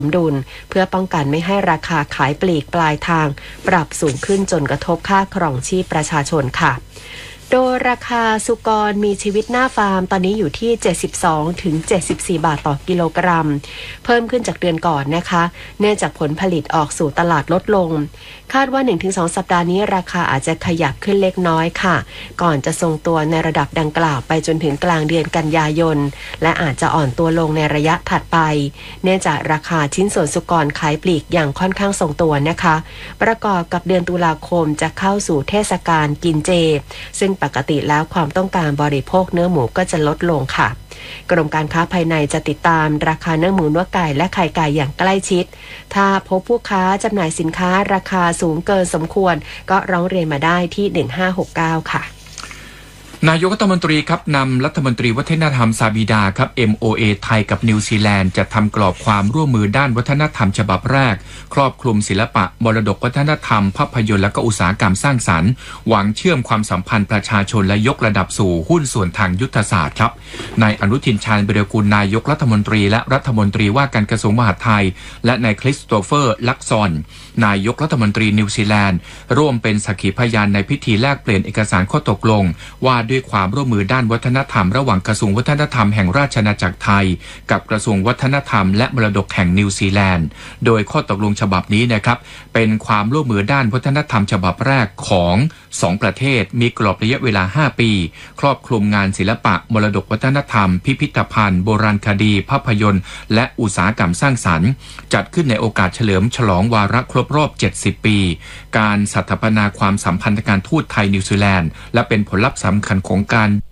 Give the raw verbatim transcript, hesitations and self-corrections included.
สมดุลเพื่อป้องกันไม่ให้ราคาขายปลีกปลายทางปรับสูงขึ้นจนกระทบค่าครองชีพประชาชนค่ะโดยราคาสุกรมีชีวิตหน้าฟาร์มตอนนี้อยู่ที่ เจ็ดสิบสองถึงเจ็ดสิบสี่ บาทต่อกิโลกรัมเพิ่มขึ้นจากเดือนก่อนนะคะเนื่องจากผลผลิตออกสู่ตลาดลดลงคาดว่า หนึ่งถึงสอง สัปดาห์นี้ราคาอาจจะขยับขึ้นเล็กน้อยค่ะก่อนจะทรงตัวในระดับดังกล่าวไปจนถึงกลางเดือนกันยายนและอาจจะอ่อนตัวลงในระยะถัดไปเนื่องจากราคาชิ้นส่วนสุกรขายปลีกอย่างค่อนข้างทรงตัวนะคะประกอบกับเดือนตุลาคมจะเข้าสู่เทศกาลกินเจซึ่งปกติแล้วความต้องการบริโภคเนื้อหมูก็จะลดลงค่ะกรมการค้าภายในจะติดตามราคาเนื้อหมูเนื้อไก่และไข่ไก่อย่างใกล้ชิดถ้าพบผู้ค้าจำหน่ายสินค้าราคาสูงเกินสมควรก็ร้องเรียนมาได้ที่หนึ่งห้าหกเก้าค่ะนายกรัฐมนตรีครับนำรัฐมนตรีวัฒนธรรมซาบิดาครับ เอ็ม โอ เอ ไทยกับนิวซีแลนด์จะทำกรอบความร่วมมือด้านวัฒนธรรมฉบับแรกครอบคลุมศิลปะมรดกวัฒนธรรมภาพยนตร์และก็อุตสาหกรรมสร้างสรรค์หวังเชื่อมความสัมพันธ์ประชาชนและยกระดับสู่หุ้นส่วนทางยุทธศาสตร์ครับนายอนุทินชาญวิรากูลนายกรัฐมนตรีและรัฐมนตรีว่าการกระทรวงมหาดไทยและนายคริสโตเฟอร์ลักซอนนายกรัฐมนตรีนิวซีแลนด์ร่วมเป็นสักขีพยานในพิธีแลกเปลี่ยนเอกสารข้อตกลงว่าด้วยความร่วมมือด้านวัฒนธรรมระหว่างกระทรวงวัฒนธรรมแห่งราชอาณาจักรไทยกับกระทรวงวัฒนธรรมและมรดกแห่งนิวซีแลนด์โดยข้อตกลงฉบับนี้นะครับเป็นความร่วมมือด้านวัฒนธรรมฉบับแรกของสองประเทศมีกรอบระยะเวลาห้าปีครอบคลุมงานศิลปะมรดกวัฒนธรรมพิพิธภัณฑ์โบราณคดีภาพยนตร์และอุตสาหกรรมสร้างสรรค์จัดขึ้นในโอกาสเฉลิมฉลองวาระครบรอบเจ็ดสิบปีการสถาปนาความสัมพันธ์ทางการทูตไทยนิวซีแลนด์และเป็นผลลัพธ์สำคัญของการ